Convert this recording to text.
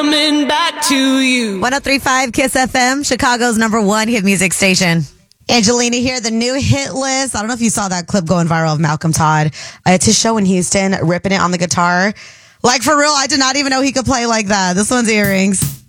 coming back to you. 103.5 Kiss FM, Chicago's #1 hit music station. Angelina here, the new hit list. I don't know if you saw that clip going viral of Malcolm Todd. It's his show in Houston, ripping it on the guitar. Like, for real, I did not even know he could play like that. This one's Earrings.